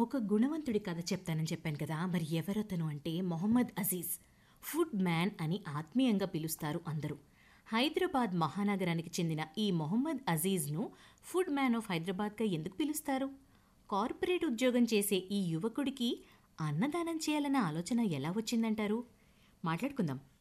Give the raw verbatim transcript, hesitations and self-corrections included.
ఒక గుణవంతుడి కథ చెప్తానని చెప్పాను కదా! మరి ఎవరతను అంటే మొహమ్మద్ అజీజ్. ఫుడ్ మ్యాన్ అని ఆత్మీయంగా పిలుస్తారు అందరూ. హైదరాబాద్ మహానగరానికి చెందిన ఈ మొహమ్మద్ అజీజ్‌ను ఫుడ్ మ్యాన్ ఆఫ్ హైదరాబాద్‌గా ఎందుకు పిలుస్తారు? కార్పొరేట్ ఉద్యోగం చేసే ఈ యువకుడికి అన్నదానం చేయాలన్న ఆలోచన ఎలా వచ్చిందంటారు? మాట్లాడుకుందాం.